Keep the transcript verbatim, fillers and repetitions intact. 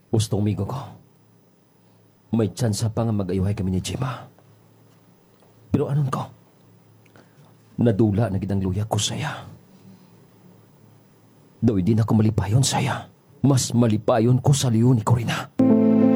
Gusto umigo ko. May tsansa pa nga mag-ayuhay kami ni Jima. Pero anon ko? Nadula na gidang luya ko saya. Daw di na ko malipayon saya. Mas malipayon ko sa liyo ni Corina.